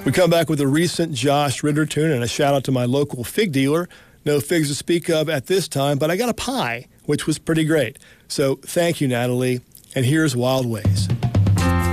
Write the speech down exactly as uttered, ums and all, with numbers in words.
We come back with a recent Josh Ritter tune and a shout out to my local fig dealer. No figs to speak of at this time, but I got a pie, which was pretty great. So thank you, Natalie. And here's Wild Ways.